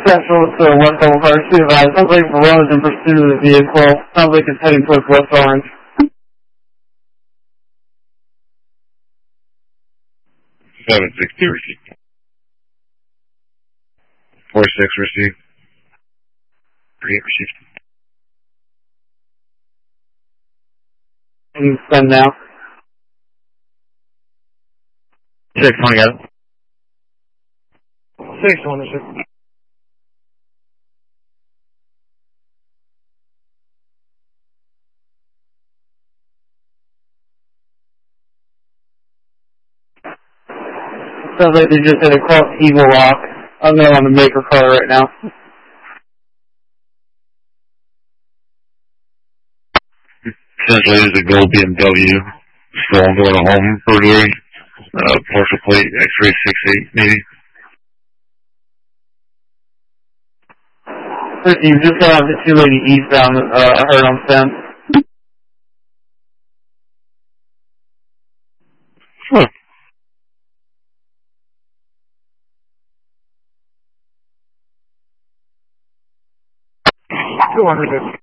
Central to West Boulevard, see advised. Sounds like Verona's in pursuit of the vehicle. Sounds like it's heading towards West Orange. 762 received. 46 received. 38 received. You can send now. 620 got it. 620. Sounds like they just hit across Eagle Rock. I'm there on the maker car right now. Essentially, it's a gold BMW. Stolen going to home burglary. Porsche plate X-ray 68 maybe. You just got off the 280 eastbound, I heard on Fence. Huh. 200.